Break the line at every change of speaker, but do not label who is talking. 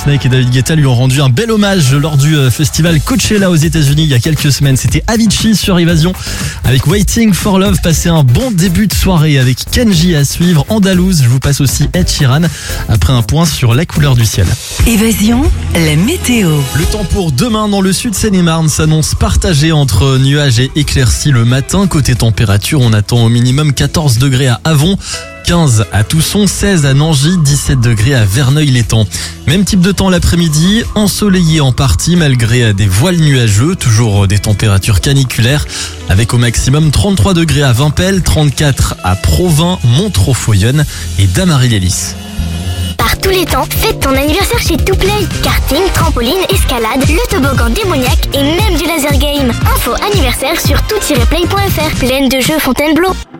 Whitesnake et David Guetta lui ont rendu un bel hommage lors du festival Coachella aux États-Unis il y a quelques semaines. C'était Avicii sur Évasion avec Waiting for Love. Passez un bon début de soirée avec Kenji à suivre. Andalouse, je vous passe aussi Ed Sheeran après un point sur la couleur du ciel.
Évasion, la météo.
Le temps pour demain dans le sud Seine-et-Marne s'annonce partagé entre nuages et éclaircies le matin. Côté température, on attend au minimum 14 degrés à Avon, 15 à Tousson, 16 à Nangy, 17 degrés à Verneuil-l'Étang. Même type de temps l'après-midi, ensoleillé en partie malgré des voiles nuageux, toujours des températures caniculaires avec au maximum 33 degrés à Vimpel, 34 à Provins, Montreux-Foyonne et Damary-Lélis.
Par tous les temps, fête ton anniversaire chez Touplay. Karting, trampoline, escalade, le toboggan démoniaque et même du laser game. Info anniversaire sur tout-play.fr. Pleine de jeux Fontainebleau.